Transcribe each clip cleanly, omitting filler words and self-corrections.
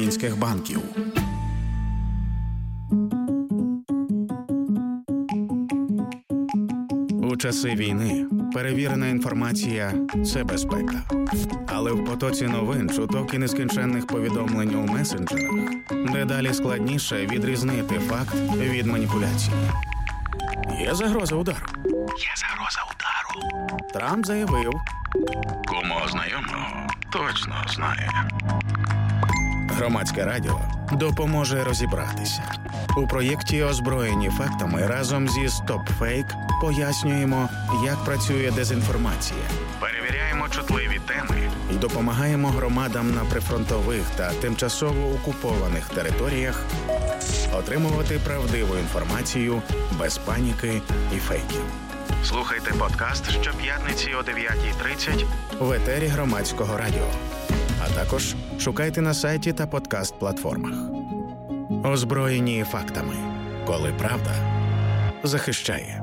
українських банків. У часи війни перевірена інформація – це безпека. Але в потоці новин, чуток і нескінченних повідомлень у месенджерах дедалі складніше відрізнити факт від маніпуляції. Є загроза удару. Трамп заявив. Кому знайомого точно знає. Громадське радіо допоможе розібратися. У проєкті «Озброєні фактами» разом зі «Стоп-фейк» пояснюємо, як працює дезінформація. Перевіряємо чутливі теми і допомагаємо громадам на прифронтових та тимчасово окупованих територіях отримувати правдиву інформацію без паніки і фейків. Слухайте подкаст щоп'ятниці о 9:30 в етері Громадського радіо. А також шукайте на сайті та подкаст-платформах. Озброєні фактами. Коли правда захищає.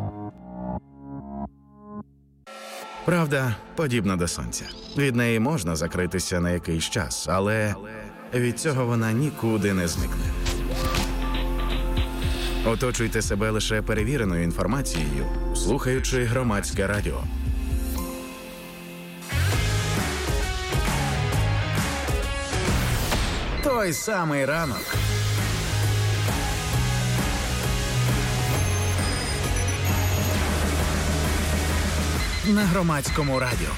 Правда подібна до сонця. Від неї можна закритися на якийсь час, але від цього вона нікуди не зникне. Оточуйте себе лише перевіреною інформацією, слухаючи Громадське радіо. Той самий ранок. На Громадському радіо.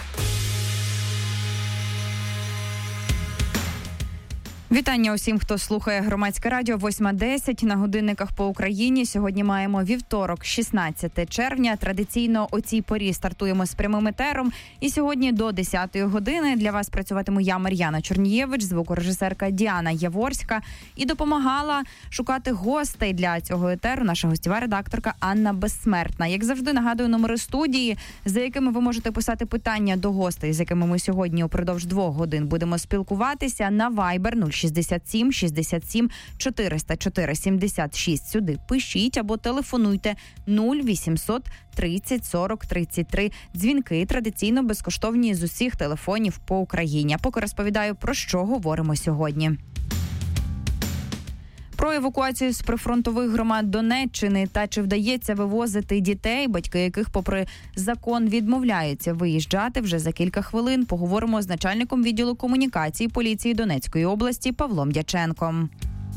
Вітання усім, хто слухає Громадське радіо. 8:10 на годинниках по Україні. Сьогодні маємо вівторок, 16 червня. Традиційно о цій порі стартуємо з прямим етером. І сьогодні до 10-ї години для вас працюватиму я, Мар'яна Чорнієвич, звукорежисерка Діана Яворська. І допомагала шукати гостей для цього етеру наша гостєва редакторка Анна Безсмертна. Як завжди, нагадую номери студії, за якими ви можете писати питання до гостей, з якими ми сьогодні упродовж 2 годин будемо спілкуватися. На Viber 067 67 404 76. Сюди пишіть або телефонуйте 0800 30 40 33. Дзвінки традиційно безкоштовні з усіх телефонів по Україні. А поки розповідаю, про що говоримо сьогодні. Про евакуацію з прифронтових громад Донеччини та чи вдається вивозити дітей, батьки яких попри закон відмовляються виїжджати, вже за кілька хвилин поговоримо з начальником відділу комунікації поліції Донецької області Павлом Дяченком.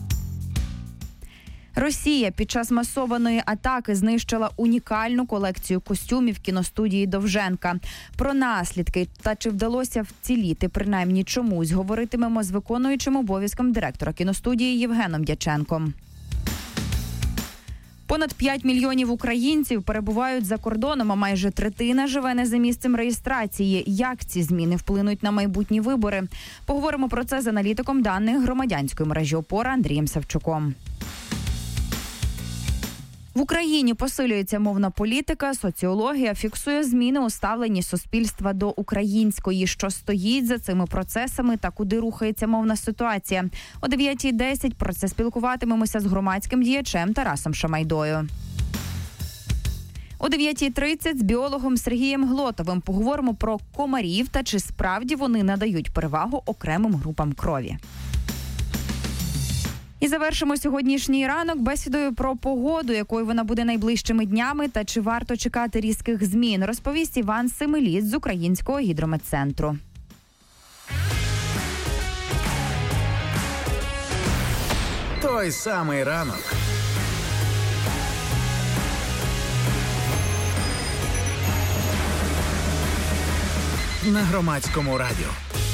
Росія під час масованої атаки знищила унікальну колекцію костюмів кіностудії Довженка. Про наслідки та чи вдалося вціліти принаймні чомусь говоритимемо з виконуючим обов'язком директора кіностудії Євгеном Дяченком. Понад 5 мільйонів українців перебувають за кордоном, а майже третина живе не за місцем реєстрації. Як ці зміни вплинуть на майбутні вибори? Поговоримо про це з аналітиком даних громадянської мережі «Опора» Андрієм Савчуком. В Україні посилюється мовна політика, соціологія фіксує зміни у ставленні суспільства до української. Що стоїть за цими процесами та куди рухається мовна ситуація? О 9:10 про це спілкуватимемося з громадським діячем Тарасом Шамайдою. О 9:30 з біологом Сергієм Глотовим поговоримо про комарів та чи справді вони надають перевагу окремим групам крові. І завершимо сьогоднішній ранок бесідою про погоду, якою вона буде найближчими днями та чи варто чекати різких змін, розповість Іван Семеліт з Українського гідрометцентру. Той самий ранок. На Громадському радіо.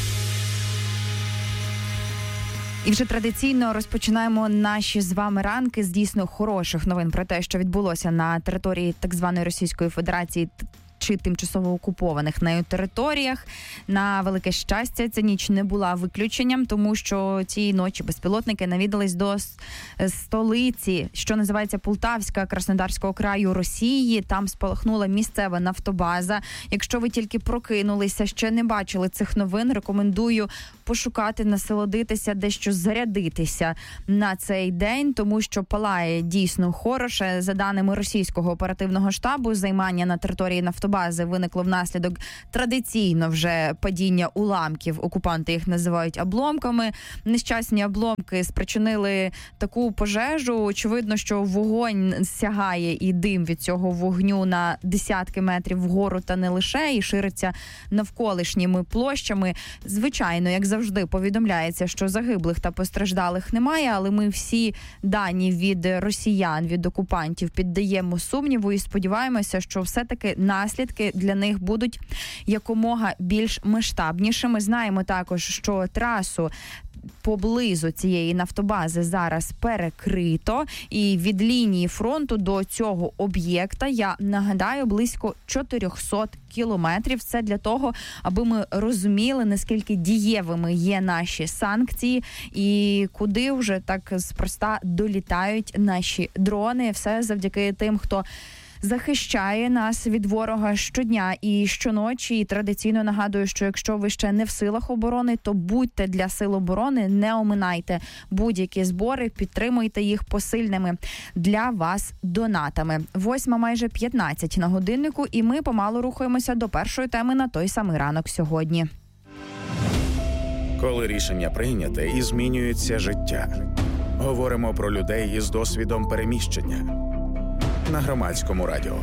І вже традиційно розпочинаємо наші з вами ранки з дійсно хороших новин про те, що відбулося на території так званої Російської Федерації чи тимчасово окупованих нею територіях. На велике щастя, ця ніч не була виключенням, тому що цієї ночі безпілотники навідались до столиці, що називається Полтавська, Краснодарського краю Росії. Там спалахнула місцева нафтобаза. Якщо ви тільки прокинулися, ще не бачили цих новин, рекомендую пошукати, насолодитися, дещо зарядитися на цей день, тому що палає дійсно хороше. За даними російського оперативного штабу, займання на території нафтобази нафтобази виникло внаслідок традиційно вже падіння уламків. Окупанти їх називають обломками. Нещасні обломки спричинили таку пожежу. Очевидно, що вогонь сягає і дим від цього вогню на десятки метрів вгору та не лише, і шириться навколишніми площами. Звичайно, як завжди, повідомляється, що загиблих та постраждалих немає, але ми всі дані від росіян, від окупантів піддаємо сумніву і сподіваємося, що все-таки наслідки для них будуть якомога більш масштабнішими. Знаємо також, що трасу поблизу цієї нафтобази зараз перекрито, і від лінії фронту до цього об'єкта, я нагадаю, близько 400 кілометрів. Це для того, аби ми розуміли, наскільки дієвими є наші санкції і куди вже так спроста долітають наші дрони. Все завдяки тим, хто захищає нас від ворога щодня і щоночі. І традиційно нагадую, що якщо ви ще не в силах оборони, то будьте для сил оборони, не оминайте будь-які збори, підтримуйте їх посильними для вас донатами. 8 майже 15 на годиннику, і ми помалу рухаємося до першої теми на той самий ранок сьогодні. Коли рішення прийняте і змінюється життя. Говоримо про людей із досвідом переміщення. На Громадському радіо.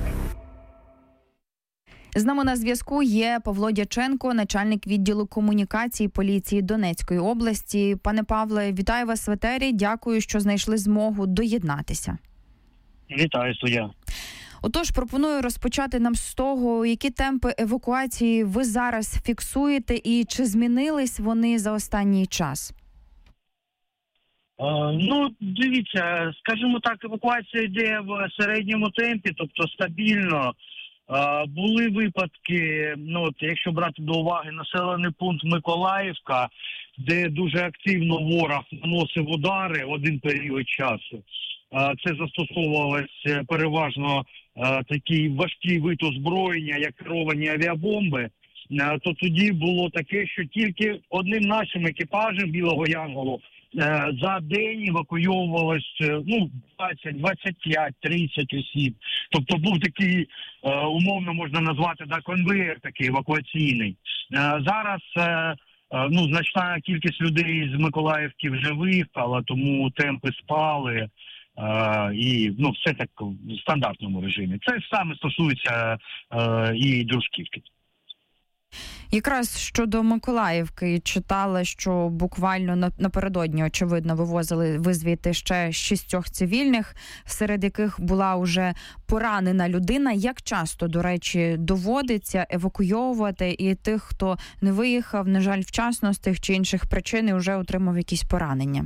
З нами на зв'язку є Павло Дяченко, начальник відділу комунікації поліції Донецької області. Пане Павле, вітаю вас в етері. Дякую, що знайшли змогу доєднатися. Вітаю, студія. Отож, пропоную розпочати нам з того, які темпи евакуації ви зараз фіксуєте і чи змінились вони за останній час? Дивіться, скажімо так, евакуація йде в середньому темпі, тобто стабільно. Були випадки, якщо брати до уваги населений пункт Миколаївка, де дуже активно ворог наносив удари один період часу. Це застосовувалось переважно такий важкий вид озброєння, як керовані авіабомби. То тоді було таке, що тільки одним нашим екіпажем Білого Янголу за день евакуйовувалось 20, 25, 30 осіб. Тобто був такий, умовно можна назвати, конвейер такий евакуаційний. Зараз значна кількість людей з Миколаївки вже виїхала, тому темпи спали. І все так в стандартному режимі. Це саме стосується і Дружківки. Якраз щодо Миколаївки читала, що буквально напередодні, очевидно, ви звідти ще 6 цивільних, серед яких була уже поранена людина. Як часто, до речі, доводиться евакуйовувати і тих, хто не виїхав, на жаль, вчасно з тих чи інших причин і вже отримав якісь поранення?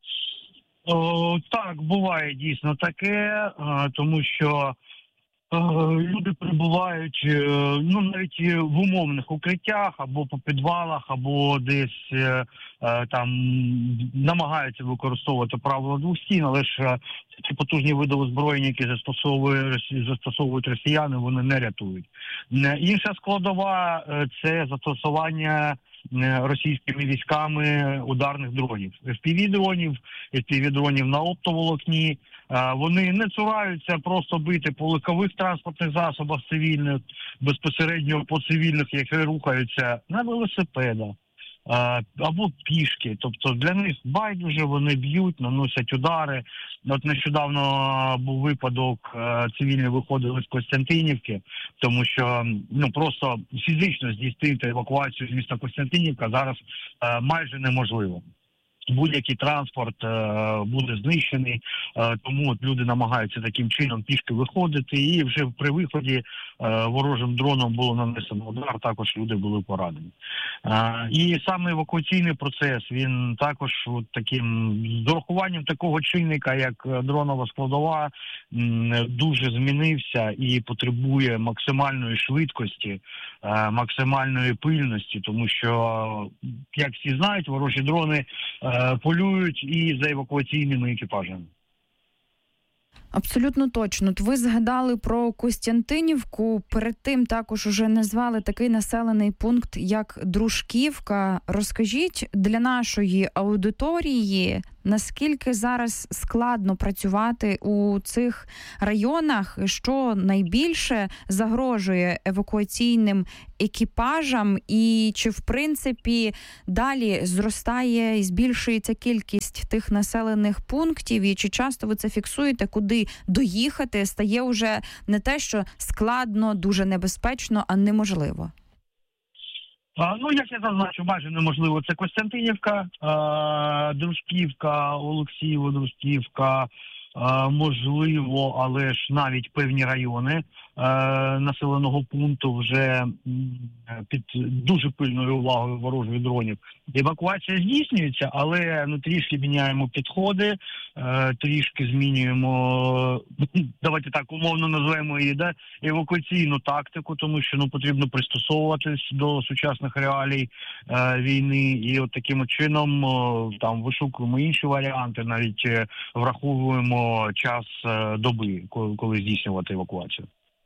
Так, буває дійсно таке, тому що люди перебувають навіть в умовних укриттях, або по підвалах, або десь там намагаються використовувати правила двох стін, але ж ці потужні види озброєння, які застосовують росіяни, вони не рятують. Інша складова – це застосування російськими військами ударних дронів. FPV-дронів на оптоволокні. Вони не цураються просто бити по легкових транспортних засобах цивільних, безпосередньо по цивільних, які рухаються на велосипедах або пішки. Тобто для них байдуже, вони б'ють, наносять удари. От нещодавно був випадок, цивільні виходили з Костянтинівки, тому що просто фізично здійснити евакуацію з міста Костянтинівка зараз майже неможливо. Будь-який транспорт буде знищений, тому люди намагаються таким чином пішки виходити, і вже при виході ворожим дроном було нанесено удар, також люди були поранені. І саме евакуаційний процес, він також таким, з урахуванням такого чинника, як дронова складова, дуже змінився і потребує максимальної швидкості, максимальної пильності, тому що, як всі знають, ворожі дрони полюють і за евакуаційними екіпажами. Абсолютно точно. Ви згадали про Костянтинівку, перед тим також уже назвали такий населений пункт, як Дружківка. Розкажіть для нашої аудиторії Наскільки зараз складно працювати у цих районах, що найбільше загрожує евакуаційним екіпажам, і чи в принципі далі зростає і збільшується кількість тих населених пунктів, і чи часто ви це фіксуєте, куди доїхати стає вже не те, що складно, дуже небезпечно, а неможливо? Як я зазначу, майже неможливо. Це Костянтинівка, Дружківка, Олексіїво, Дружківка, можливо, але ж навіть певні райони населеного пункту вже під дуже пильною увагою ворожих дронів. Евакуація здійснюється, але трішки міняємо підходи, трішки змінюємо, давайте так умовно назвемо її, евакуаційну тактику, тому що потрібно пристосовуватись до сучасних реалій війни, і от таким чином там вишукуємо інші варіанти, навіть враховуємо час доби, коли здійснювати евакуацію.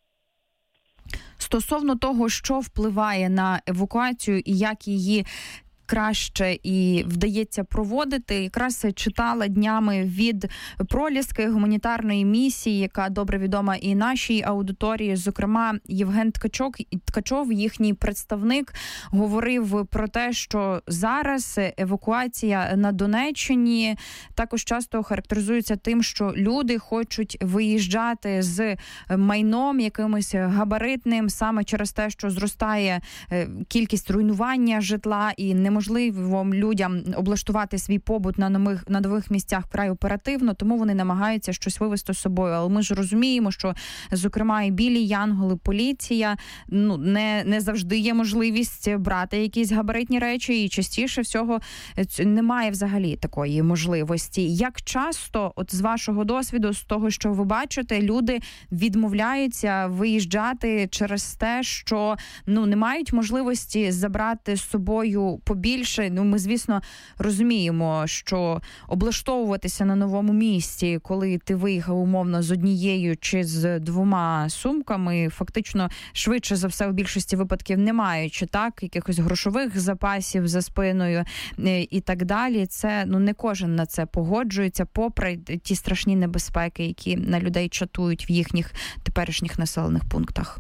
Стосовно того, що впливає на евакуацію і як її краще і вдається проводити, якраз читала днями від Проліски, гуманітарної місії, яка добре відома і нашій аудиторії. Зокрема, Євген Ткачов, їхній представник, говорив про те, що зараз евакуація на Донеччині також часто характеризується тим, що люди хочуть виїжджати з майном якимось габаритним, саме через те, що зростає кількість руйнування житла і неможливо людям облаштувати свій побут на нових місцях вкрай оперативно, тому вони намагаються щось вивезти з собою. Але ми ж розуміємо, що, зокрема, і білі янголи, поліція, не завжди є можливість брати якісь габаритні речі, і частіше всього немає взагалі такої можливості. Як часто, от з вашого досвіду, з того, що ви бачите, люди відмовляються виїжджати через те, що не мають можливості забрати з собою побільше? Ми, звісно, розуміємо, що облаштовуватися на новому місці, коли ти виїхав умовно з однією чи з двома сумками, фактично швидше за все у більшості випадків не маючи якихось грошових запасів за спиною і так далі. Це не кожен на це погоджується, попри ті страшні небезпеки, які на людей чатують в їхніх теперішніх населених пунктах.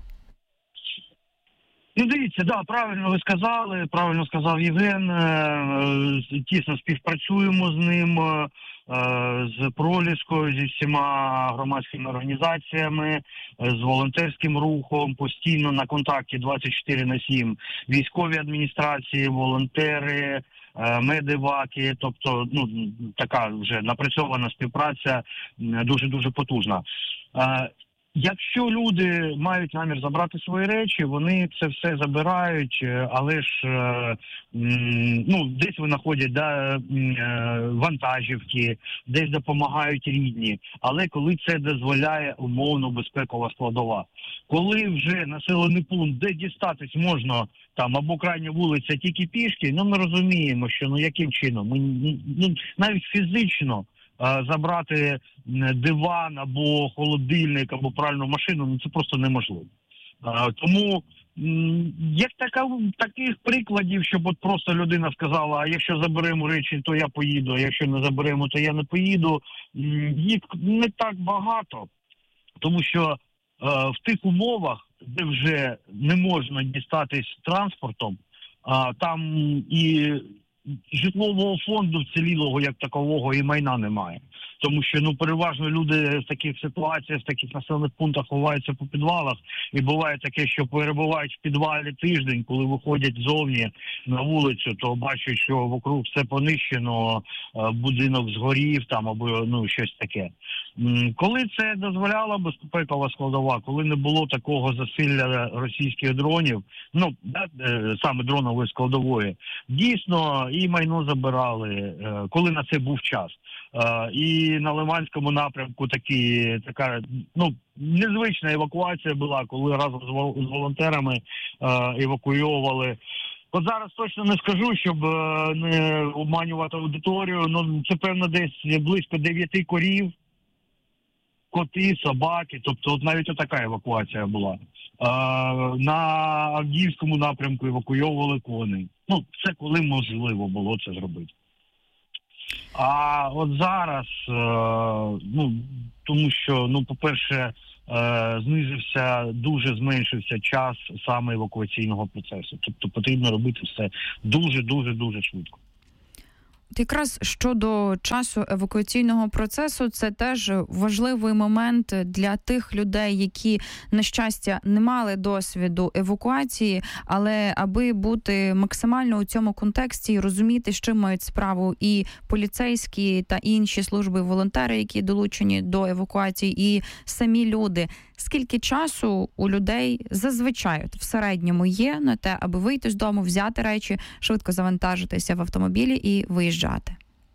Дивіться, правильно ви сказали, правильно сказав Євген, тісно співпрацюємо з ним, з Проліскою, зі всіма громадськими організаціями, з волонтерським рухом, постійно на контакті 24/7, військові адміністрації, волонтери, медеваки, тобто така вже напрацьована співпраця, дуже-дуже потужна. Якщо люди мають намір забрати свої речі, вони це все забирають, але ж десь винаходять вантажівки, десь допомагають рідні. Але коли це дозволяє умовно безпекова складова. Коли вже населений пункт, де дістатись можна, або крайня вулиця тільки пішки, ми розуміємо, що яким чином, навіть фізично забрати диван або холодильник, або пральну машину, це просто неможливо. Тому як таких прикладів, щоб от просто людина сказала, а якщо заберемо речі, то я поїду, а якщо не заберемо, то я не поїду, їх не так багато. Тому що в тих умовах, де вже не можна дістатись транспортом, там і житлового фонду вцілілого як такового і майна немає. Тому що переважно люди в таких ситуаціях, в таких населених пунктах ховаються по підвалах, і буває таке, що перебувають в підвалі тиждень, коли виходять зовні на вулицю, то бачать, що вокруг все понищено, будинок згорів або щось таке. Коли це дозволяла безпекова складова, коли не було такого засилля російських дронів, саме дронової складової, дійсно і майно забирали, коли на це був час. І на Лиманському напрямку така незвична евакуація була, коли разом з волонтерами евакуйовували. От зараз точно не скажу, щоб не обманювати аудиторію, це певно десь близько 9 корів, коти, собаки, тобто навіть така евакуація була. На Авдіївському напрямку евакуйовували коней. Це коли можливо було це зробити. А от зараз, тому що, по-перше, зменшився час саме евакуаційного процесу. Тобто потрібно робити все дуже швидко. Якраз щодо часу евакуаційного процесу, це теж важливий момент для тих людей, які, на щастя, не мали досвіду евакуації, але аби бути максимально у цьому контексті і розуміти, з чим мають справу і поліцейські та інші служби, волонтери, які долучені до евакуації, і самі люди. Скільки часу у людей зазвичай в середньому є на те, аби вийти з дому, взяти речі, швидко завантажитися в автомобілі і виїжджати?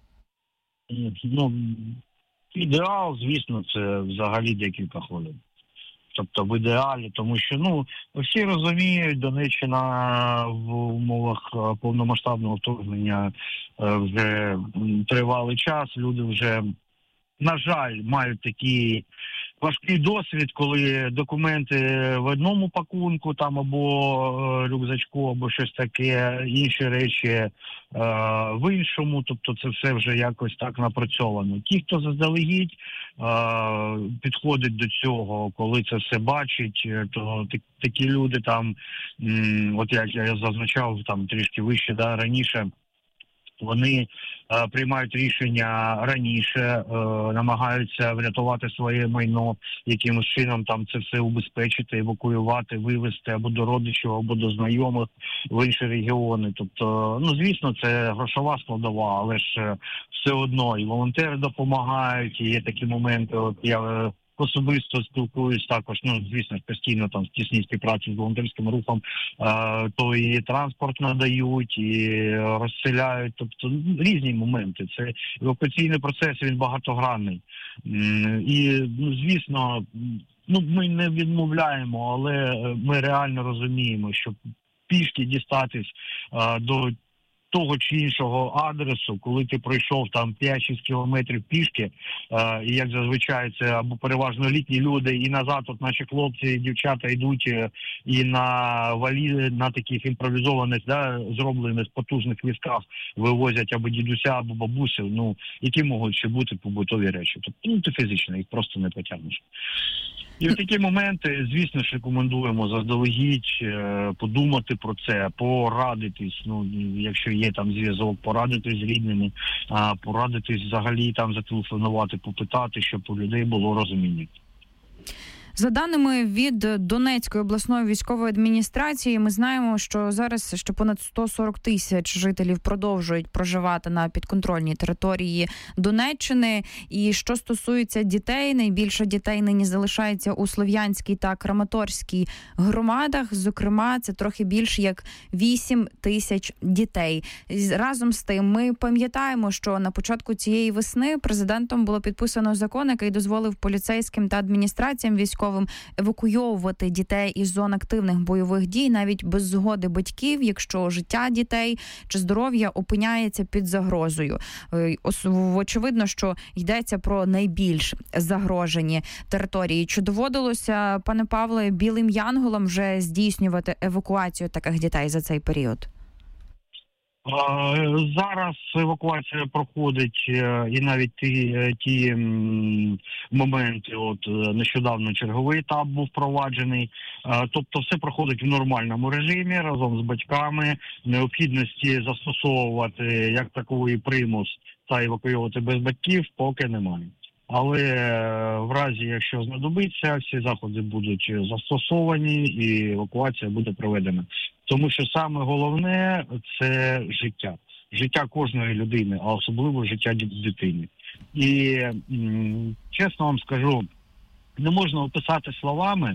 Ідеал, звісно, це взагалі декілька хвилин. Тобто в ідеалі, тому що, всі розуміють, Донеччина в умовах повномасштабного вторгнення вже тривалий час, люди вже, на жаль, мають такий важкий досвід, коли документи в одному пакунку, там або рюкзачку, або щось таке, інші речі в іншому, тобто це все вже якось так напрацьовано. Ті, хто заздалегідь підходить до цього, коли це все бачить, то такі люди там, от як я зазначав там трішки вище, раніше, вони приймають рішення раніше, намагаються врятувати своє майно, якимось чином там це все убезпечити, евакуювати, вивезти або до родичів, або до знайомих в інші регіони. Тобто, звісно, це грошова складова, але ж все одно і волонтери допомагають, і є такі моменти, от я особисто спілкуюсь також, звісно, постійно там в тісній співпраці з волонтерським рухом, то і транспорт надають, і розселяють, тобто різні моменти. Це евакуаційний процес, він багатогранний. І, звісно, ми не відмовляємо, але ми реально розуміємо, що пішки дістатись до того чи іншого адресу, коли ти пройшов там 5-6 кілометрів пішки, і як зазвичай це або переважно літні люди, і назад от наші хлопці і дівчата йдуть і на таких імпровізованих, зроблених потужних візках вивозять або дідуся, або бабусю, які можуть ще бути побутові речі. Тобто, ти фізично їх просто не потягнеш. І в такі моменти, звісно ж, рекомендуємо заздалегідь подумати про це, порадитись, якщо є там зв'язок, порадитись з рідними, порадитись взагалі там зателефонувати, попитати, щоб у людей було розуміння. За даними від Донецької обласної військової адміністрації, ми знаємо, що зараз ще понад 140 тисяч жителів продовжують проживати на підконтрольній території Донеччини. І що стосується дітей, найбільше дітей нині залишається у Слов'янській та Краматорській громадах. Зокрема, це трохи більше як 8 тисяч дітей. Разом з тим, ми пам'ятаємо, що на початку цієї весни президентом було підписано закон, який дозволив поліцейським та адміністраціям військовим евакуйовувати дітей із зон активних бойових дій навіть без згоди батьків, якщо життя дітей чи здоров'я опиняється під загрозою. Очевидно, що йдеться про найбільш загрожені території. Чи доводилося, пане Павле, Білим Янголам вже здійснювати евакуацію таких дітей за цей період? Зараз евакуація проходить, і навіть ті моменти, нещодавно черговий етап був впроваджений, тобто все проходить в нормальному режимі разом з батьками, необхідності застосовувати як таковий примус та евакуювати без батьків поки немає. Але в разі, якщо знадобиться, всі заходи будуть застосовані і евакуація буде проведена. Тому що саме головне – це життя. Життя кожної людини, а особливо життя дитини. І, чесно вам скажу, не можна описати словами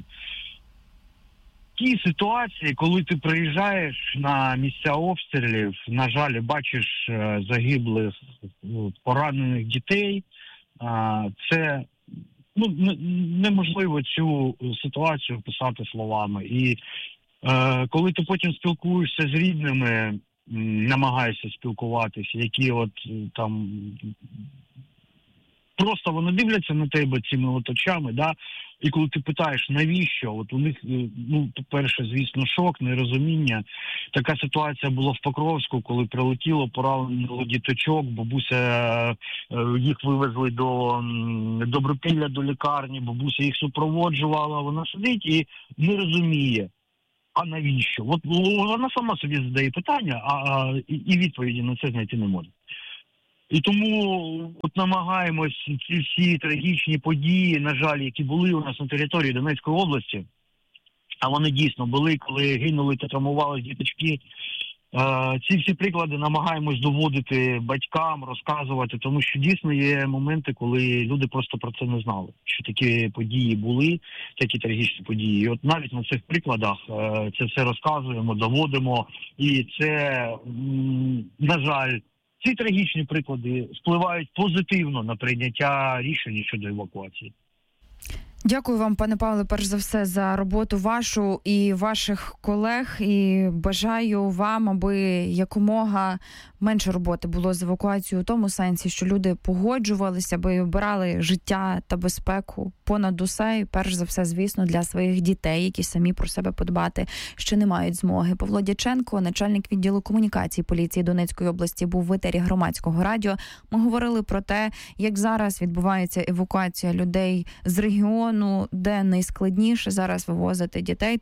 ті ситуації, коли ти приїжджаєш на місця обстрілів, на жаль, бачиш загиблих, поранених дітей. Це неможливо цю ситуацію описати словами. І коли ти потім спілкуєшся з рідними, намагаєшся спілкуватися, які там просто вони дивляться на тебе цими от очами, да, і коли ти питаєш, навіщо, от у них, по-перше, звісно, шок, нерозуміння. Така ситуація була в Покровську, коли прилетіло, поранило діточок, бабуся, їх вивезли до Добропілля, до лікарні, бабуся їх супроводжувала, вона сидить і не розуміє, а навіщо? От вона сама собі задає питання, і відповіді на це знайти не може. І тому от намагаємось ці всі трагічні події, на жаль, які були у нас на території Донецької області, а вони дійсно були, коли гинули та травмувалися діточки, ці всі приклади намагаємось доводити батькам, розказувати, тому що дійсно є моменти, коли люди просто про це не знали, що такі події були, такі трагічні події. І от навіть на цих прикладах це все розказуємо, доводимо, і це, на жаль, ці трагічні приклади впливають позитивно на прийняття рішень щодо евакуації. Дякую вам, пане Павле, перш за все, за роботу вашу і ваших колег. І бажаю вам, аби якомога менше роботи було з евакуацією у тому сенсі, що люди погоджувалися, аби обирали життя та безпеку понад усе. І перш за все, звісно, для своїх дітей, які самі про себе подбати ще не мають змоги. Павло Дяченко, начальник відділу комунікації поліції Донецької області, був в етері Громадського радіо. Ми говорили про те, як зараз відбувається евакуація людей з регіону, де найскладніше зараз вивозити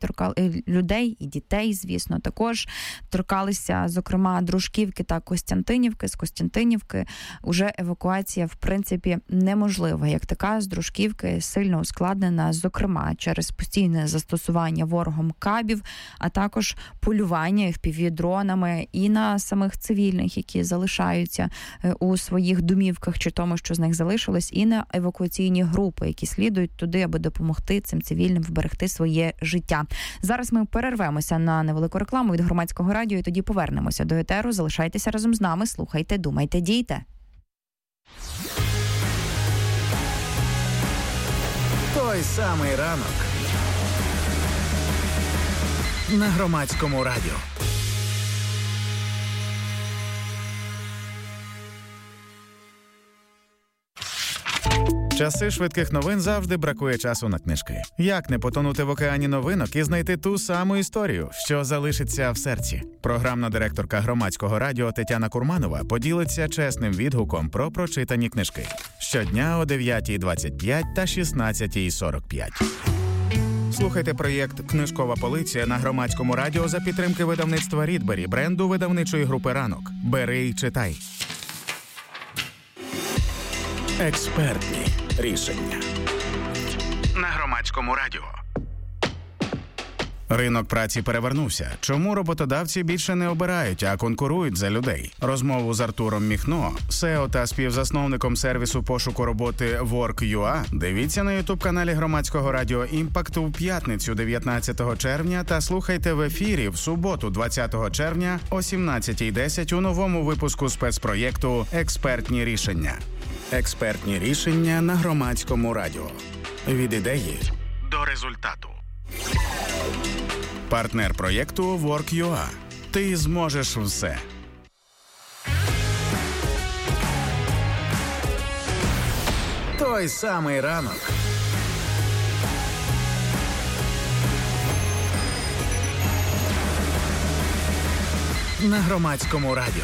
людей і дітей, звісно, також торкалися, зокрема, Дружківки та Костянтинівки. З Костянтинівки уже евакуація, в принципі, неможлива. Як така, з Дружківки сильно ускладнена, зокрема, через постійне застосування ворогом кабів, а також полювання FPV-дронами і на самих цивільних, які залишаються у своїх домівках, чи тому, що з них залишилось, і на евакуаційні групи, які слідують туди, аби допомогти цим цивільним вберегти своє життя. Зараз ми перервемося на невелику рекламу від Громадського радіо і тоді повернемося до етеру. Залишайтеся разом з нами, слухайте, думайте, дійте. Той самий ранок на Громадському радіо. Часи швидких новин завжди бракує часу на книжки. Як не потонути в океані новинок і знайти ту саму історію, що залишиться в серці? Програмна директорка Громадського радіо Тетяна Курманова поділиться чесним відгуком про прочитані книжки. Щодня о 9:25 та 16:45. Слухайте проєкт «Книжкова полиця» на Громадському радіо за підтримки видавництва Рідбері, бренду видавничої групи «Ранок». Бери і читай. Експертні рішення на Громадському радіо. Ринок праці перевернувся. Чому роботодавці більше не обирають, а конкурують за людей? Розмову з Артуром Міхно, SEO та співзасновником сервісу пошуку роботи Work.ua дивіться на ютуб-каналі Громадського радіо «Імпакт» у п'ятницю 19 червня та слухайте в ефірі в суботу 20 червня о 17:10 у новому випуску спецпроєкту «Експертні рішення». Експертні рішення на Громадському радіо. Від ідеї до результату. Партнер проєкту Work.ua. Ти зможеш все. Той самий ранок. На Громадському радіо.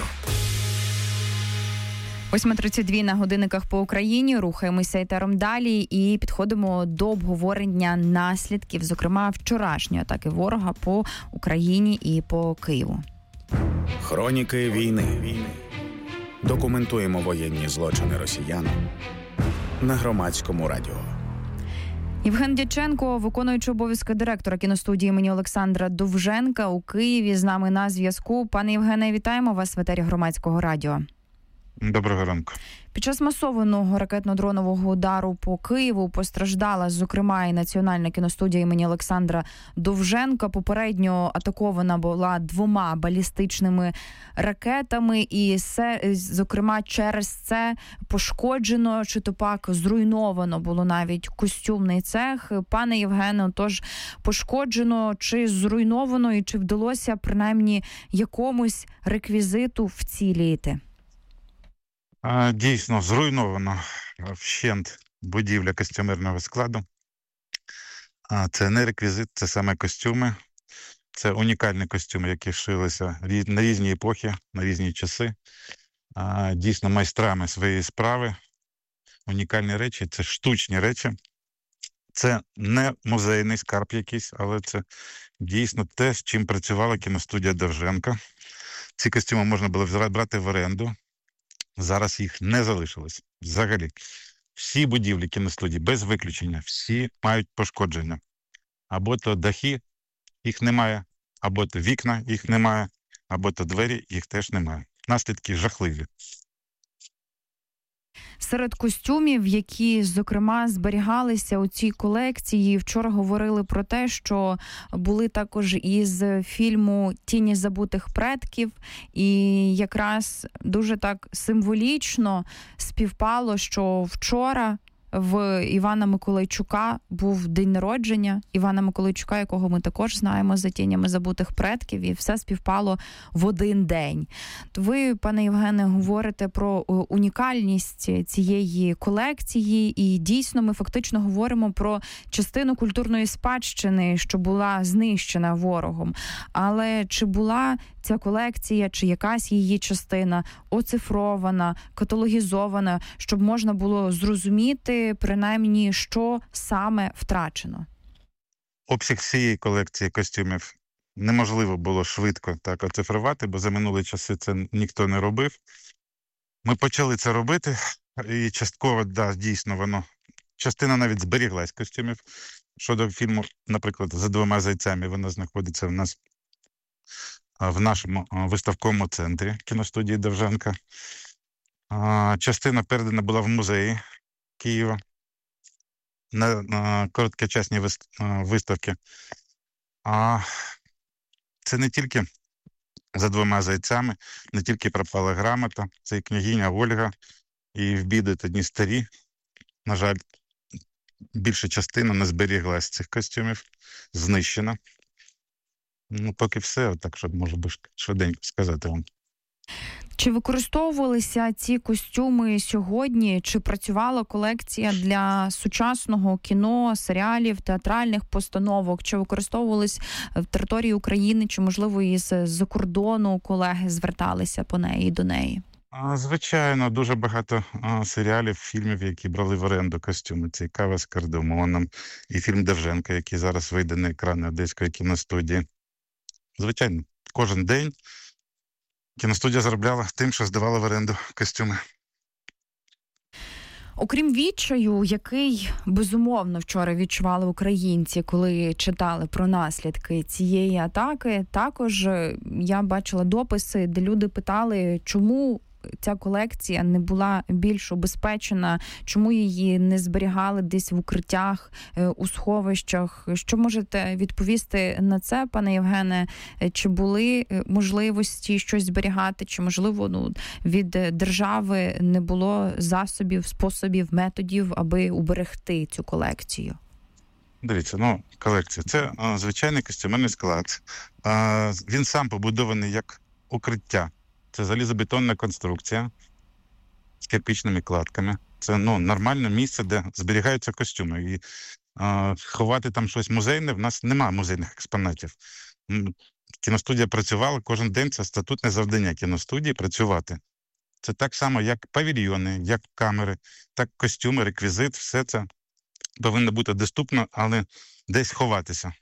8:32 на годинниках по Україні. Рухаємося етером далі і підходимо до обговорення наслідків, зокрема, вчорашньої атаки ворога по Україні і по Києву. Хроніки війни. Документуємо воєнні злочини росіян на Громадському радіо. Євген Дяченко, виконуючий обов'язки директора кіностудії імені Олександра Довженка у Києві, з нами на зв'язку. Пане Євгене, вітаємо вас в етері Громадського радіо. Доброго ранку. Під час масованого ракетно-дронового удару по Києву постраждала, зокрема, і Національна кіностудія імені Олександра Довженка. Попередньо атакована була 2 балістичними ракетами, і, зокрема, через це пошкоджено, чи то пак зруйновано було навіть костюмний цех. Пане Євгене, тож пошкоджено чи зруйновано, і чи вдалося принаймні якомусь реквізиту вціліти? Дійсно, зруйновано вщент будівля костюмерного складу. Це не реквізит, це саме костюми. Це унікальні костюми, які шилися на різні епохи, на різні часи. Дійсно майстрами своєї справи. Унікальні речі, це штучні речі. Це не музейний скарб якийсь, але це дійсно те, з чим працювала кіностудія Довженко. Ці костюми можна було брати в оренду. Зараз їх не залишилось. Взагалі, всі будівлі кіностудії, без виключення, всі мають пошкодження. Або то дахи, їх немає, або то вікна, їх немає, або то двері, їх теж немає. Наслідки жахливі. Серед костюмів, які, зокрема, зберігалися у цій колекції, вчора говорили про те, що були також із фільму «Тіні забутих предків», і якраз дуже так символічно співпало, що вчора в Івана Миколайчука був день народження Івана Миколайчука, якого ми також знаємо за «Тінями забутих предків», і все співпало в один день. То ви, пане Євгене, говорите про унікальність цієї колекції, і дійсно ми фактично говоримо про частину культурної спадщини, що була знищена ворогом. Але чи була ця колекція, чи якась її частина оцифрована, каталогізована, щоб можна було зрозуміти, принаймні, що саме втрачено? Обсяг всієї колекції костюмів неможливо було швидко так оцифрувати, бо за минулі часи це ніхто не робив. Ми почали це робити, і частково, да, дійсно, воно. Частина навіть зберіглась костюмів. Щодо фільму, наприклад, «За двома зайцями», вона знаходиться в нас в нашому виставковому центрі кіностудії Довженка. Частина передана була в музеї Києва на короткочасні виставки. Це не тільки «За двома зайцями», не тільки «Пропала грамота», це і «Княгиня Ольга», і «В біди та дні старі». На жаль, більша частина не зберіглась цих костюмів, знищена. Ну, поки все, так, щоб, може би, швиденько сказати вам. Чи використовувалися ці костюми сьогодні? Чи працювала колекція для сучасного кіно, серіалів, театральних постановок? Чи використовувались в території України, чи, можливо, із-за кордону колеги зверталися по неї і до неї? Звичайно, дуже багато серіалів, фільмів, які брали в оренду костюми. Це і «Кава з кардамоном», і фільм Довженка, який зараз вийде на екрани Одеської кіностудії. Звичайно, кожен день кіностудія заробляла тим, що здавала в оренду костюми. Окрім відчаю, який, безумовно, вчора відчували українці, коли читали про наслідки цієї атаки, також я бачила дописи, де люди питали, чому ця колекція не була більш убезпечена, чому її не зберігали десь в укриттях, у сховищах. Що можете відповісти на це, пане Євгене? Чи були можливості щось зберігати, чи, можливо, від держави не було засобів, способів, методів, аби уберегти цю колекцію? Дивіться, колекція – це звичайний костюмерний склад. Він сам побудований як укриття. Це залізобетонна конструкція з кирпичними кладками. Це нормальне місце, де зберігаються костюми. І ховати там щось музейне, в нас немає музейних експонатів. Кіностудія працювала кожен день, це статутне завдання кіностудії працювати. Це так само, як павільйони, як камери, так костюми, реквізит, все це повинно бути доступно, але десь ховатися.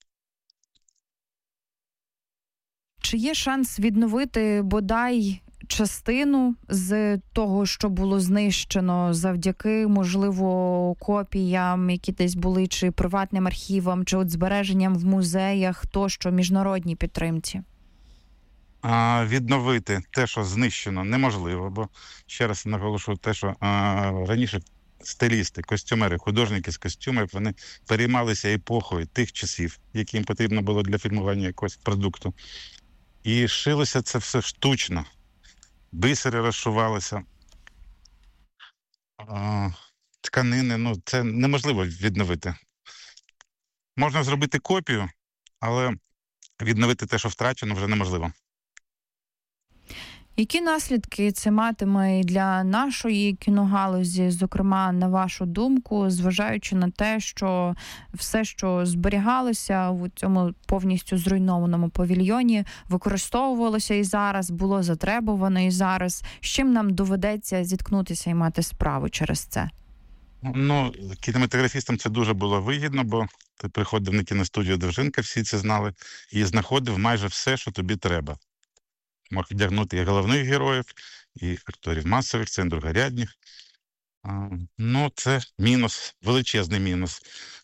Чи є шанс відновити бодай частину з того, що було знищено, завдяки, можливо, копіям, які десь були, чи приватним архівам, чи збереженням в музеях, тощо, міжнародній підтримці? Відновити те, що знищено, неможливо, бо, ще раз наголошую, те, що раніше стилісти, костюмери, художники з костюмів, вони переймалися епохою тих часів, які їм потрібно було для фільмування якогось продукту. І шилося це все штучно. Бисери розшивалися, тканини, це неможливо відновити. Можна зробити копію, але відновити те, що втрачено, вже неможливо. Які наслідки це матиме і для нашої кіногалузі, зокрема, на вашу думку, зважаючи на те, що все, що зберігалося у цьому повністю зруйнованому павільйоні, використовувалося і зараз, було затребувано і зараз. З чим нам доведеться зіткнутися і мати справу через це? Кінематографістам це дуже було вигідно, бо ти приходив на кіностудію Довженка, всі це знали, і знаходив майже все, що тобі треба. Мог вдягнути і головних героїв, і акторів масових, це другорядних. Це мінус, величезний мінус.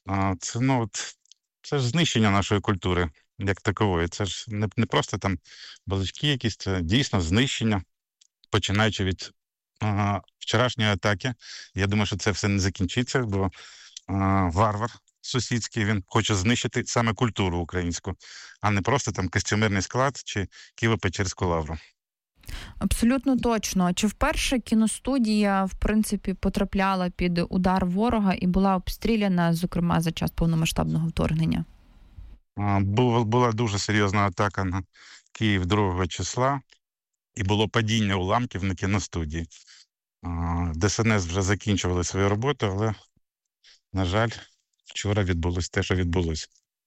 Це ж знищення нашої культури, як такової. Це ж не просто там балачки якісь, це дійсно знищення, починаючи від вчорашньої атаки. Я думаю, що це все не закінчиться, бо варвар сусідський, він хоче знищити саме культуру українську, а не просто там костюмерний склад чи Києво-Печерську лавру. Абсолютно точно. Чи вперше кіностудія, в принципі, потрапляла під удар ворога і була обстріляна, зокрема, за час повномасштабного вторгнення? Була дуже серйозна атака на Київ 2 числа, і було падіння уламків на кіностудії. ДСНС вже закінчували свою роботу, але, на жаль, вчора відбулося те, що відбулося.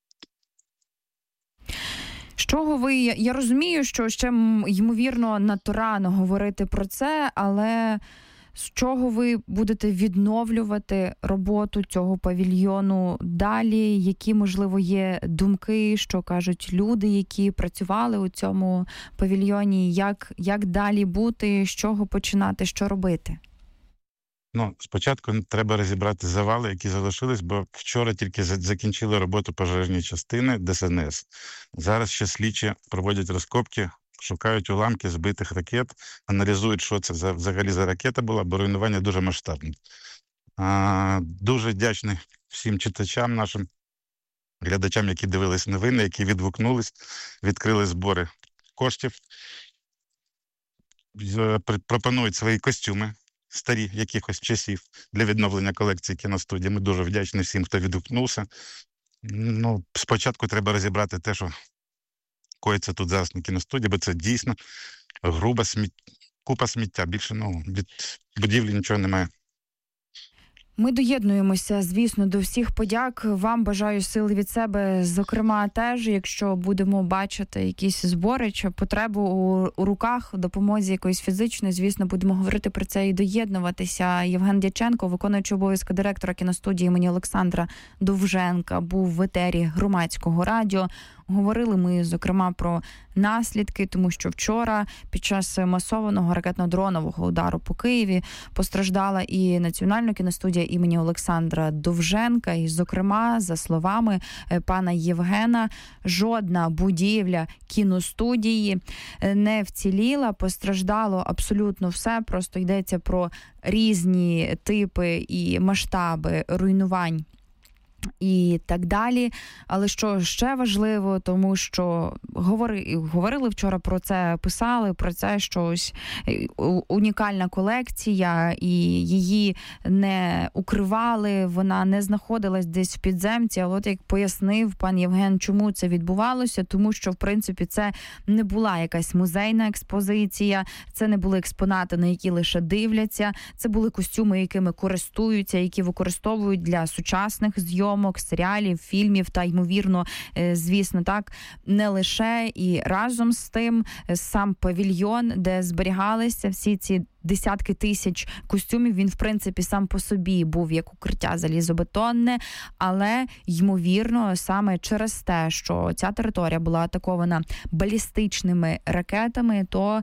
Я розумію, що ще, ймовірно, надто рано говорити про це, але з чого ви будете відновлювати роботу цього павільйону далі? Які, можливо, є думки, що кажуть люди, які працювали у цьому павільйоні? Як далі бути, з чого починати, що робити? Спочатку треба розібрати завали, які залишились, бо вчора тільки закінчили роботу пожежні частини ДСНС. Зараз ще слідчі проводять розкопки, шукають уламки збитих ракет, аналізують, що це взагалі за ракета була, бо руйнування дуже масштабне. Дуже вдячний всім читачам нашим, глядачам, які дивились новини, які відгукнулись, відкрили збори коштів, пропонують свої костюми старі якихось часів для відновлення колекції кіностудії. Ми дуже вдячні всім, хто відгукнувся. Спочатку треба розібрати те, що коїться тут зараз на кіностудії, бо це дійсно груба купа сміття. Більше від будівлі нічого немає. Ми доєднуємося, звісно, до всіх подяк. Вам бажаю сили від себе, зокрема, теж, якщо будемо бачити якісь збори чи потребу у руках, в допомозі якоїсь фізичної, звісно, будемо говорити про це і доєднуватися. Євген Дяченко, виконуючий обов'язки директора кіностудії імені Олександра Довженка, був в етері Громадського радіо. Говорили ми, зокрема, про наслідки, тому що вчора під час масованого ракетно-дронового удару по Києві постраждала і Національна кіностудія імені Олександра Довженка. І, зокрема, за словами пана Євгена, жодна будівля кіностудії не вціліла, постраждало абсолютно все, просто йдеться про різні типи і масштаби руйнувань і так далі. Але що ще важливо, тому що говорили вчора про це, писали про це, що ось унікальна колекція, і її не укривали, вона не знаходилась десь в підземці. Але от як пояснив пан Євген, чому це відбувалося, тому що, в принципі, це не була якась музейна експозиція, це не були експонати, на які лише дивляться, це були костюми, якими користуються, які використовують для сучасних зйомок, серіалів, фільмів та, ймовірно, звісно, так, не лише. І разом з тим сам павільйон, де зберігалися всі ці десятки тисяч костюмів, він, в принципі, сам по собі був як укриття залізобетонне, але, ймовірно, саме через те, що ця територія була атакована балістичними ракетами, то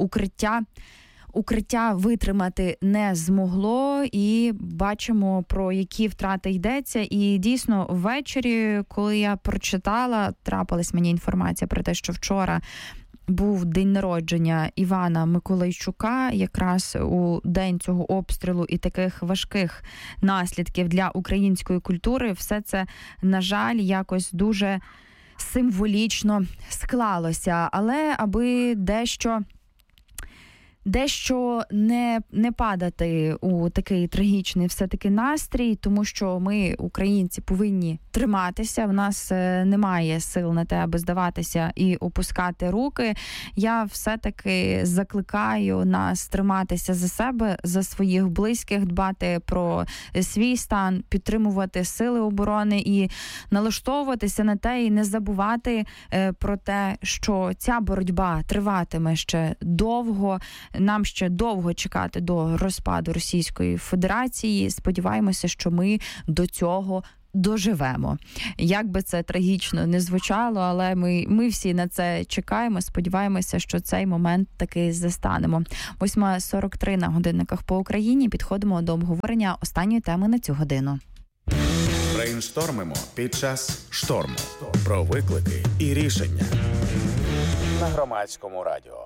укриття витримати не змогло, і бачимо, про які втрати йдеться. І дійсно, ввечері, коли я прочитала, трапилась мені інформація про те, що вчора був день народження Івана Миколайчука, якраз у день цього обстрілу і таких важких наслідків для української культури. Все це, на жаль, якось дуже символічно склалося. Але аби дещо дещо не падати у такий трагічний все-таки настрій, тому що ми, українці, повинні триматися. В нас немає сил на те, аби здаватися і опускати руки. Я все-таки закликаю нас триматися за себе, за своїх близьких, дбати про свій стан, підтримувати сили оборони і налаштовуватися на те, і не забувати про те, що ця боротьба триватиме ще довго. Нам ще довго чекати до розпаду Російської Федерації. Сподіваємося, що ми до цього доживемо. Як би це трагічно не звучало, але ми всі на це чекаємо, сподіваємося, що цей момент таки застанемо. 8:43 на годинниках по Україні. Підходимо до обговорення останньої теми на цю годину. Брейнштормимо під час шторму. Про виклики і рішення. На Громадському радіо.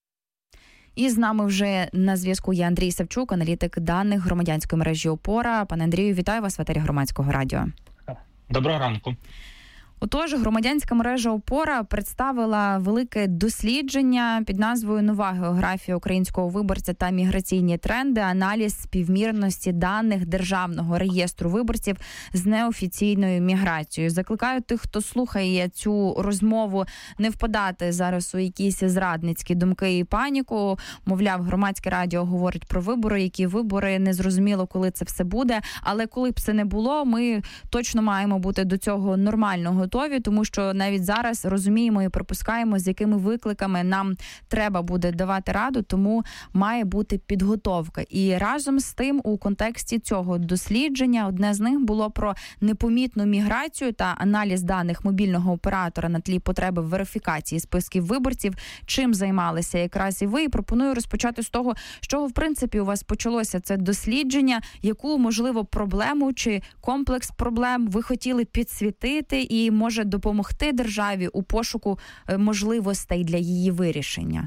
І з нами вже на зв'язку є Андрій Савчук, аналітик даних громадянської мережі «Опора». Пане Андрію, вітаю вас в етері Громадського радіо. Доброго ранку. Отож, громадянська мережа «Опора» представила велике дослідження під назвою «Нова географія українського виборця та міграційні тренди. Аналіз співмірності даних Державного реєстру виборців з неофіційною міграцією». Закликаю тих, хто слухає цю розмову, не впадати зараз у якісь зрадницькі думки і паніку. Мовляв, Громадське радіо говорить про вибори, які вибори, незрозуміло, коли це все буде. Але коли б це не було, ми точно маємо бути до цього нормально готові, тому що навіть зараз розуміємо і припускаємо, з якими викликами нам треба буде давати раду, тому має бути підготовка. І разом з тим, у контексті цього дослідження, одне з них було про непомітну міграцію та аналіз даних мобільного оператора на тлі потреби верифікації списків виборців. Чим займалися якраз і ви. І пропоную розпочати з того, з чого, в принципі, у вас почалося це дослідження, яку, можливо, проблему чи комплекс проблем ви хотіли підсвітити і може допомогти державі у пошуку можливостей для її вирішення?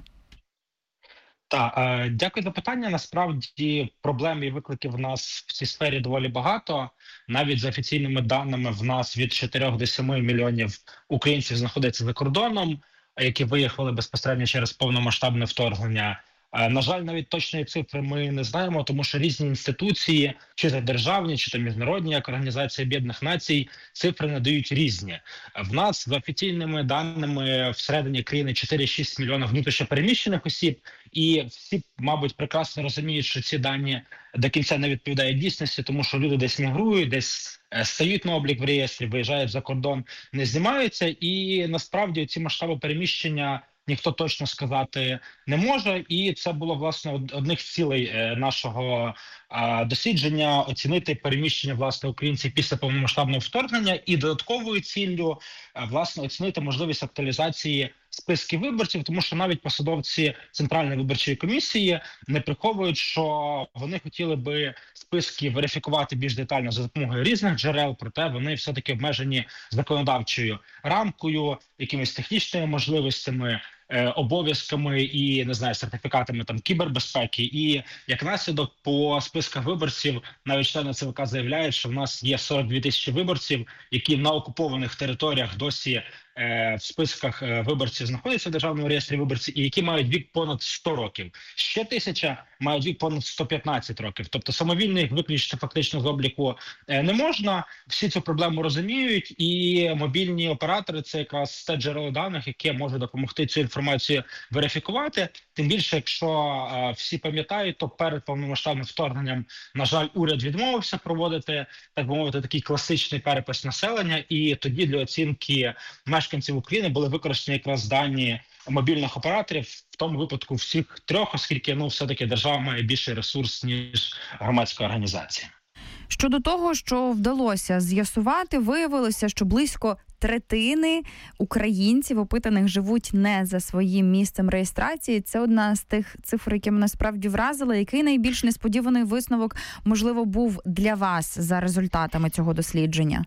Так, дякую за питання. Насправді проблем і викликів в нас в цій сфері доволі багато. Навіть за офіційними даними в нас від 4 до 7 мільйонів українців знаходяться за кордоном, які виїхали безпосередньо через повномасштабне вторгнення. На жаль, навіть точної цифри ми не знаємо, тому що різні інституції, чи то державні, чи то міжнародні, як Організація Об'єднаних Націй, цифри надають різні. В нас за офіційними даними всередині країни 4-6 мільйонів внутрішньопереміщених осіб, і всі, мабуть, прекрасно розуміють, що ці дані до кінця не відповідають дійсності, тому що люди десь мігрують, десь стають на облік в реєстрі, виїжджають за кордон, не знімаються, і насправді ці масштаби переміщення ніхто точно сказати не може, і це було, власне, одних з цілей нашого дослідження – оцінити переміщення, власне, українців після повномасштабного вторгнення, і додатковою ціллю, власне, оцінити можливість актуалізації списків виборців, тому що навіть посадовці Центральної виборчої комісії не приховують, що вони хотіли би списки верифікувати більш детально за допомогою різних джерел, проте вони все-таки обмежені законодавчою рамкою, якимись технічними можливостями, обов'язками і, не знаю, сертифікатами там кібербезпеки. І як наслідок по списках виборців навіть члени ЦВК заявляють, що в нас є 42 тисячі виборців, які на окупованих територіях досі в списках виборців знаходяться в Державному реєстрі виборців і які мають вік понад 100 років. Ще 1000 мають вік понад 115 років. Тобто самовільно їх виключити фактично з обліку не можна. Всі цю проблему розуміють, і мобільні оператори – це якраз те джерело даних, яке може допомогти цю інформацію верифікувати. Тим більше, якщо всі пам'ятають, то перед повномасштабним вторгненням, на жаль, уряд відмовився проводити, так би мовити, такий класичний перепис населення, і тоді для оцінки мешканців України були використані якраз дані мобільних операторів, в тому випадку всіх трьох, оскільки все-таки держава має більший ресурс, ніж громадська організація. Щодо того, що вдалося з'ясувати, виявилося, що близько третини українців опитаних живуть не за своїм місцем реєстрації. Це одна з тих цифр, які мене справді вразила. Який найбільш несподіваний висновок, можливо, був для вас за результатами цього дослідження?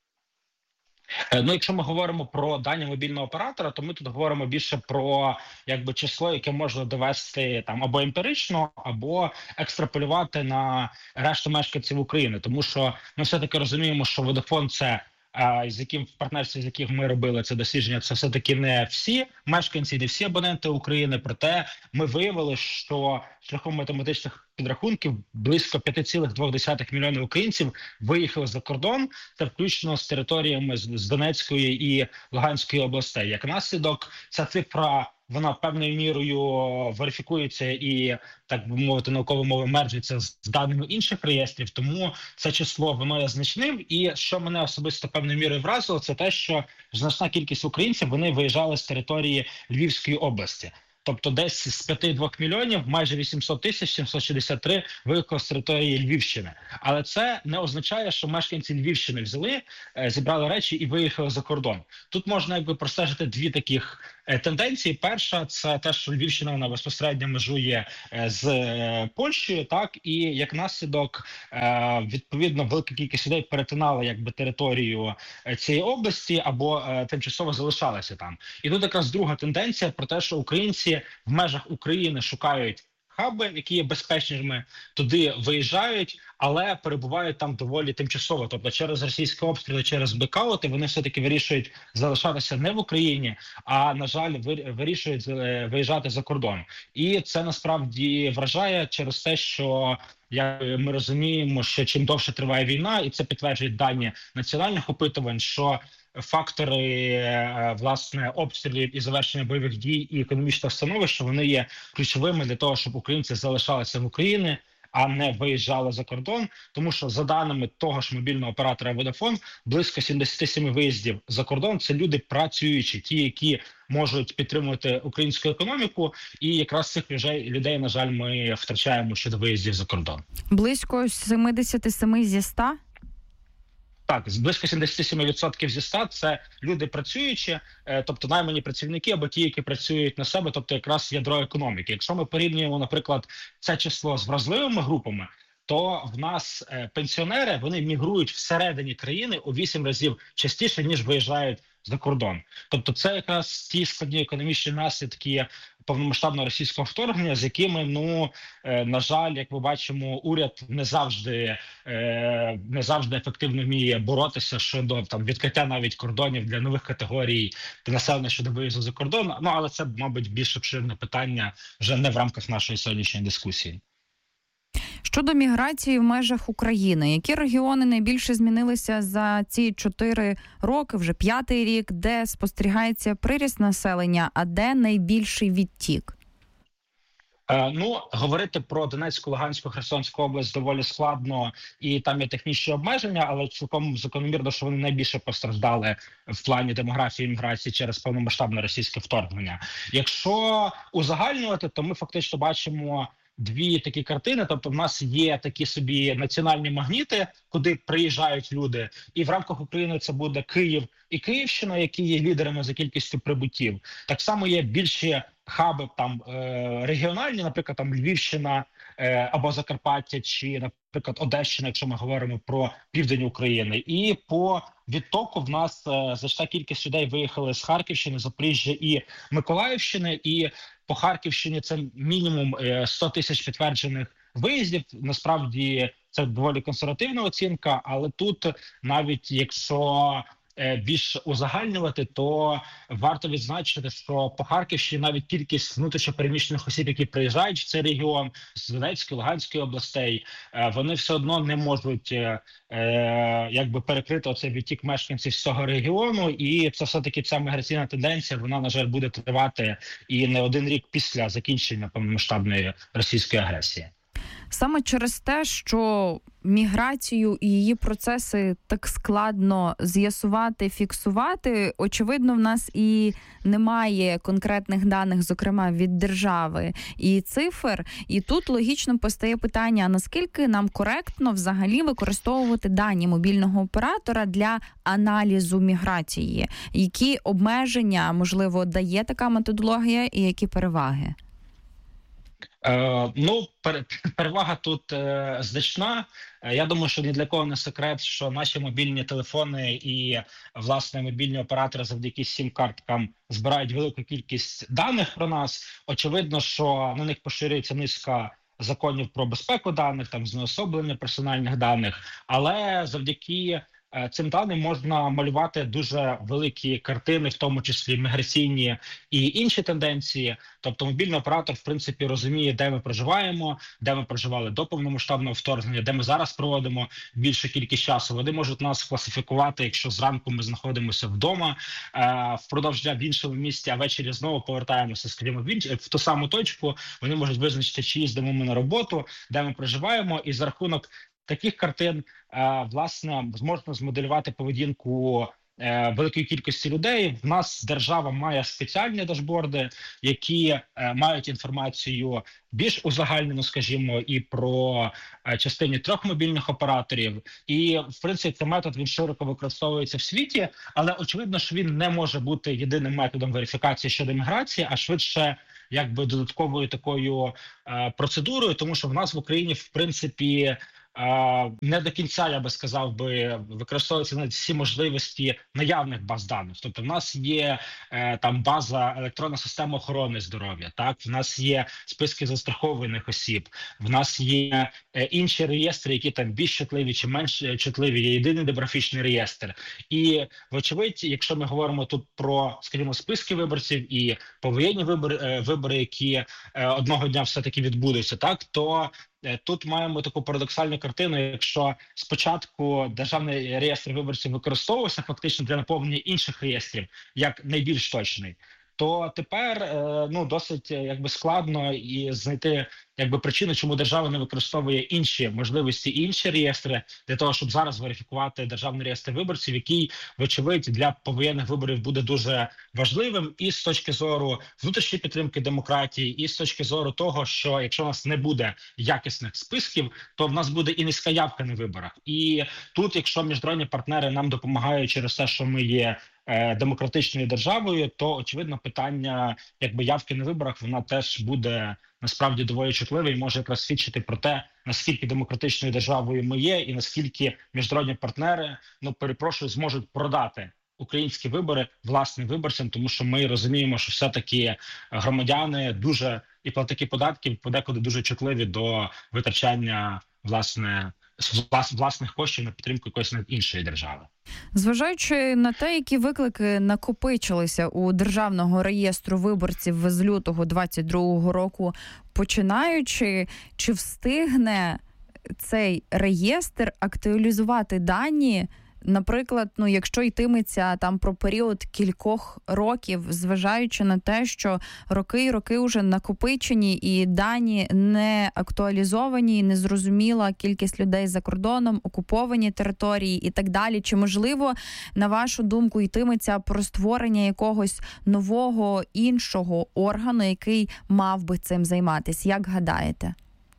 Ну, якщо ми говоримо про дані мобільного оператора, то ми тут говоримо більше про число, яке можна довести там або емпірично, або екстраполювати на решту мешканців України. Тому що ми все-таки розуміємо, що Vodafone – це з яким в партнерстві, з яких ми робили це дослідження, це все-таки не всі мешканці, не всі абоненти України. Проте ми виявили, що шляхом математичних підрахунків близько 5,2 мільйонів українців виїхали за кордон, та включно з територіями з Донецької і Луганської областей. Як наслідок, ця цифра вона певною мірою верифікується і, так би мовити, науковою мовою мерджиться з даними інших реєстрів, тому це число воно є значним. І що мене особисто певною мірою вразило, це те, що значна кількість українців вони виїжджали з території Львівської області. Тобто десь з 5,2 мільйонів, майже 800 тисяч, 763 виїхали з території Львівщини. Але це не означає, що мешканці Львівщини взяли, зібрали речі і виїхали за кордон. Тут можна якби простежити дві таких тенденції. Перша – це те, що Львівщина вона безпосередньо межує з Польщею, так, і як наслідок, відповідно, велика кількість людей перетинала якби територію цієї області або тимчасово залишалися там. І тут якраз друга тенденція про те, що українці в межах України шукають хаби, які є безпечними, туди виїжджають, але перебувають там доволі тимчасово. Тобто через російські обстріли, через блекаути вони все-таки вирішують залишатися не в Україні, а, на жаль, вирішують виїжджати за кордон. І це насправді вражає через те, що ми розуміємо, що чим довше триває війна, і це підтверджують дані національних опитувань, що фактори, власне, обстрілів і завершення бойових дій і економічного становища, вони є ключовими для того, щоб українці залишалися в Україні, а не виїжджали за кордон. Тому що, за даними того ж мобільного оператора Vodafone, близько 77 виїздів за кордон – це люди працюючі, ті, які можуть підтримувати українську економіку, і якраз цих людей, на жаль, ми втрачаємо щодо виїздів за кордон. Близько 77 зі 100? Так, близько 77% зі 100 – це люди працюючі, тобто наймані працівники або ті, які працюють на себе, тобто якраз ядро економіки. Якщо ми порівнюємо, наприклад, це число з вразливими групами, то в нас пенсіонери, вони мігрують всередині країни у 8 разів частіше, ніж виїжджають за кордон. Тобто це якраз ті складні економічні наслідки повномасштабного російського вторгнення, з якими, на жаль, як ми бачимо, уряд не завжди ефективно вміє боротися щодо відкриття навіть кордонів для нових категорій населення щодо виїзду за кордон. Але це, мабуть, більш обширне питання вже не в рамках нашої сьогоднішньої дискусії. Щодо міграції в межах України, які регіони найбільше змінилися за ці 4 роки, вже 5-й рік, де спостерігається приріст населення, а де найбільший відтік? Говорити про Донецьку, Луганську, Херсонську область доволі складно, і там є технічні обмеження, але цілком закономірно, що вони найбільше постраждали в плані демографії і міграції через повномасштабне російське вторгнення. Якщо узагальнювати, то ми фактично бачимо дві такі картини. Тобто в нас є такі собі національні магніти, куди приїжджають люди, і в рамках України це буде Київ і Київщина, які є лідерами за кількістю прибуттів. Так само є більші хаби регіональні, наприклад, Львівщина або Закарпаття, чи, наприклад, Одещина, якщо ми говоримо про південь України. І по відтоку в нас значна кількість людей виїхали з Харківщини, Запоріжжя і Миколаївщини, і по Харківщині це мінімум 100 тисяч підтверджених виїздів. Насправді це доволі консервативна оцінка, але тут навіть якщо більш узагальнювати, то варто відзначити, що по Харківщині навіть кількість внутрішньопереміщених осіб, які приїжджають в цей регіон з Донецької, Луганської областей, вони все одно не можуть перекрити оцей відтік мешканців з цього регіону, і це все-таки ця міграційна тенденція, вона, на жаль, буде тривати і не один рік після закінчення повномасштабної російської агресії. Саме через те, що міграцію і її процеси так складно з'ясувати, фіксувати, очевидно, в нас і немає конкретних даних, зокрема, від держави і цифр. І тут логічно постає питання, а наскільки нам коректно взагалі використовувати дані мобільного оператора для аналізу міграції? Які обмеження, можливо, дає така методологія і які переваги? Перевага тут значна. Я думаю, що ні для кого не секрет, що наші мобільні телефони і, власне, мобільні оператори завдяки сім-карткам збирають велику кількість даних про нас. Очевидно, що на них поширюється низка законів про безпеку даних, знеособлення персональних даних, але завдяки цим даним можна малювати дуже великі картини, в тому числі міграційні і інші тенденції. Тобто мобільний оператор, в принципі, розуміє, де ми проживаємо, де ми проживали до повномасштабного вторгнення, де ми зараз проводимо більшу кількість часу. Вони можуть нас класифікувати, якщо зранку ми знаходимося вдома, впродовж дня в іншому місті, а ввечері знову повертаємося, скажімо, в ту саму точку. Вони можуть визначити, чи їздимо ми на роботу, де ми проживаємо, і за рахунок таких картин, власне, можна змоделювати поведінку великої кількості людей. В нас держава має спеціальні дашборди, які мають інформацію більш узагальнену, скажімо, і про частині 3 мобільних операторів. І, в принципі, цей метод, він широко використовується в світі, але очевидно, що він не може бути єдиним методом верифікації щодо міграції, а швидше якби додатковою такою процедурою, тому що в нас в Україні, в принципі, не до кінця, я би сказав, використовуються навіть всі можливості наявних баз даних. Тобто в нас є там база електронна система охорони здоров'я, так, в нас є списки застрахованих осіб, в нас є інші реєстри, які там більш чутливі чи менш чутливі, є єдиний демографічний реєстр. І, вочевидь, якщо ми говоримо тут про, скажімо, списки виборців і повоєнні вибори, які одного дня все-таки відбудуться, так, то тут маємо таку парадоксальну картину. Якщо спочатку державний реєстр виборців використовувався фактично для наповнення інших реєстрів як найбільш точний, то тепер досить якби складно і знайти якби причину, чому держава не використовує інші можливості і інші реєстри для того, щоб зараз верифікувати державний реєстр виборців, який, вочевидь, для повоєнних виборів буде дуже важливим і з точки зору внутрішньої підтримки демократії, і з точки зору того, що якщо у нас не буде якісних списків, то в нас буде і низька явка на виборах. І тут, якщо міжнародні партнери нам допомагають через те, що ми є демократичною державою, то, очевидно, питання якби явки на виборах, вона теж буде насправді доволі чутливе і може якраз свідчити про те, наскільки демократичною державою ми є і наскільки міжнародні партнери, зможуть продати українські вибори власним виборцям, тому що ми розуміємо, що все-таки громадяни дуже і платники податків подекуди дуже чутливі до витрачання власних коштів на підтримку якоїсь іншої держави. Зважаючи на те, які виклики накопичилися у Державного реєстру виборців з лютого 2022 року, починаючи, чи встигне цей реєстр актуалізувати дані, наприклад, якщо йтиметься там про період кількох років, зважаючи на те, що роки і роки вже накопичені і дані не актуалізовані, незрозуміла кількість людей за кордоном, окуповані території і так далі. Чи можливо, на вашу думку, йтиметься про створення якогось нового іншого органу, який мав би цим займатися? Як гадаєте?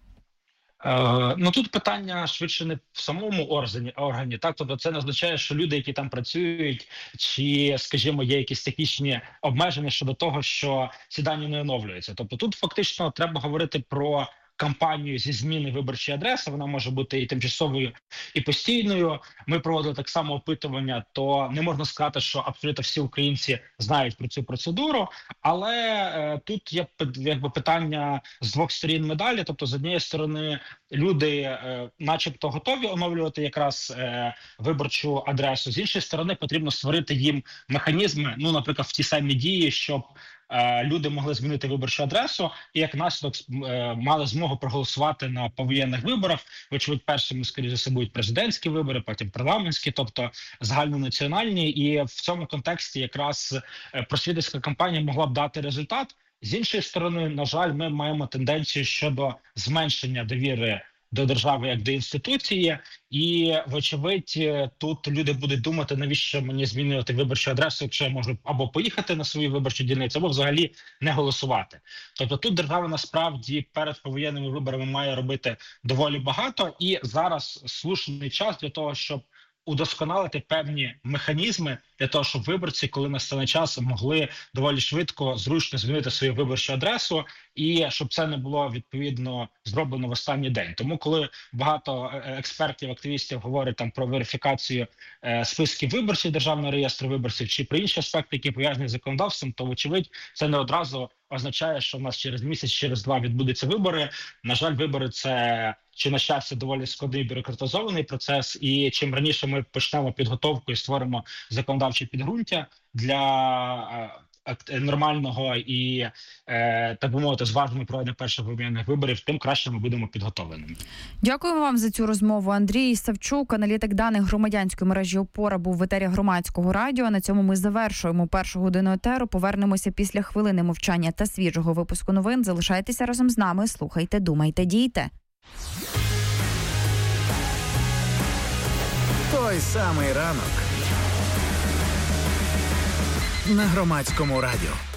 Тут питання швидше не в самому органі, так, тобто це не означає, що люди, які там працюють, чи, скажімо, є якісь технічні обмеження щодо того, що ці дані не оновлюються. Тобто тут фактично треба говорити про кампанію зі зміни виборчої адреси. Вона може бути і тимчасовою, і постійною. Ми проводили так само опитування, то не можна сказати, що абсолютно всі українці знають про цю процедуру, але тут є якби питання з двох сторін медалі. Тобто, з однієї сторони, люди начебто готові оновлювати якраз виборчу адресу, з іншої сторони, потрібно створити їм механізми, наприклад, в ті самі дії, щоб люди могли змінити виборчу адресу і як наслідок мали змогу проголосувати на повоєнних виборах. Вочевидь, першими, скоріше за все, будуть президентські вибори, потім парламентські, тобто загальнонаціональні. І в цьому контексті якраз просвітницька кампанія могла б дати результат. З іншої сторони, на жаль, ми маємо тенденцію щодо зменшення довіри до держави як до інституції, і, вочевидь, тут люди будуть думати, навіщо мені змінювати виборчу адресу, якщо я можу або поїхати на свою виборчу дільницю, або взагалі не голосувати. Тобто тут держава насправді перед повоєнними виборами має робити доволі багато, і зараз слушний час для того, щоб удосконалити певні механізми для того, щоб виборці, коли настане час, могли доволі швидко, зручно змінити свою виборчу адресу, і щоб це не було відповідно зроблено в останній день. Тому, коли багато експертів, активістів говорять там про верифікацію списків виборців Державного реєстру виборців чи про інші аспекти, які пов'язані з законодавством, то, вочевидь, це не одразу означає, що в нас через місяць, через два відбудуться вибори. На жаль, вибори – це чи на щастя доволі складний бюрократизований процес. І чим раніше ми почнемо підготовку і створимо законодавче підґрунтя для нормального і, так би мовити, зваженого проведення перших проміжних виборів, тим краще ми будемо підготовленими. Дякуємо вам за цю розмову. Андрій Савчук, аналітик даних громадянської мережі «Опора», був в етері Громадського радіо. На цьому ми завершуємо першу годину етеру. Повернемося після хвилини мовчання та свіжого випуску новин. Залишайтеся разом з нами. Слухайте, думайте, дійте. Той самий ранок на Громадському радіо.